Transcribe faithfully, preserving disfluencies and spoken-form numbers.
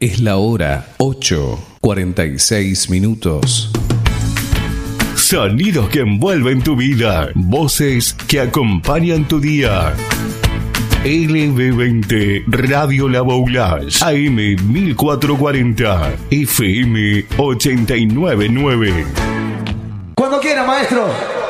Es la hora ocho, cuarenta y seis minutos. Sonidos que envuelven tu vida. Voces que acompañan tu día. L B veinte Radio La Boulage, A M mil cuatrocientos cuarenta, F M ochenta y nueve punto nueve. Cuando quiera, maestro.